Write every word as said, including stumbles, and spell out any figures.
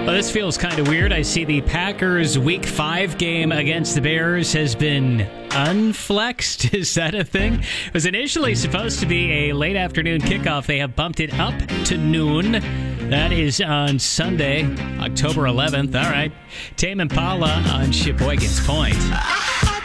Well, this feels kind of weird. I see the Packers Week five game against the Bears has been unflexed. Is that a thing? It was initially supposed to be a late afternoon kickoff. They have bumped it up to noon. That is on Sunday, October eleventh. All right. Tame Impala on Sheboygan's Point.